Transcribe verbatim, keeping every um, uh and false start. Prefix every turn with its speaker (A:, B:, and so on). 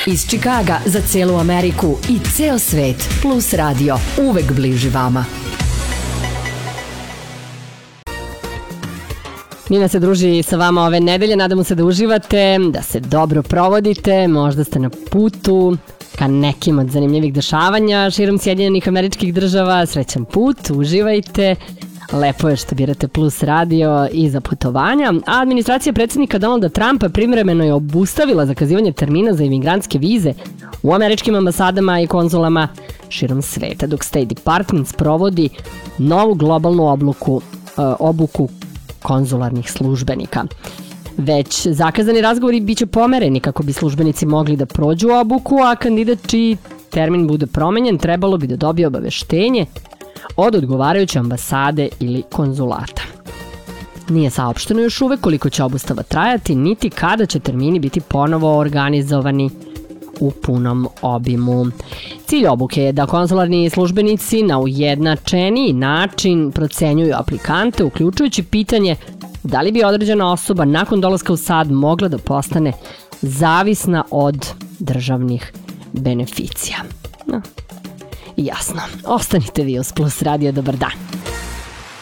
A: Iz Čikaga za celu Ameriku i ceo svet. Plus Radio. Uvek bliži vama.
B: Nina se druži sa vama ove nedelje. Nadamo se da uživate, da se dobro provodite. Možda ste na putu ka nekim od zanimljivih dešavanja širom Sjedinjenih Američkih Država. Srećan put, uživajte. Lepo je što birate Plus Radio i za putovanja. A administracija predsjednika Donalda Trumpa privremeno je obustavila zakazivanje termina za imigrantske vize u američkim ambasadama i konzulama širom sveta, dok State Department sprovodi novu globalnu obluku, obuku konzularnih službenika. Već zakazani razgovori biće pomereni kako bi službenici mogli da prođu obuku, a kandidat čiji termin bude promenjen trebalo bi da dobije obaveštenje od odgovarajuće ambasade ili konzulata. Nije saopšteno još uvek koliko će obustava trajati, niti kada će termini biti ponovo organizovani u punom obimu. Cilj obuke je da konzularni službenici na ujednačeniji način procenjuju aplikante, uključujući pitanje da li bi određena osoba nakon dolaska u SAD mogla da postane zavisna od državnih beneficija. No. Jasno. Ostanite vi uz Plus Radio. Dobar dan.